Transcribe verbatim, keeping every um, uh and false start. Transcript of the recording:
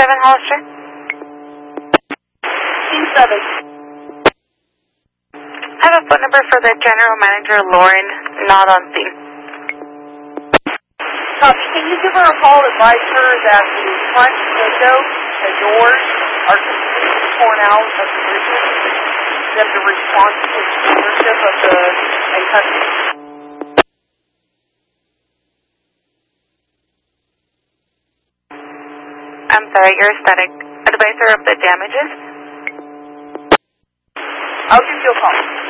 seven Hollister. Team seven. I have a phone number for the general manager, Lauren, not on scene. Copy. Can you give her a call and advise her that the front window and doors are completely torn out of the bridges? Them to respond to the ownership of the and custody. I'm sorry, you're static. Advise her of the damages? I'll give you a call.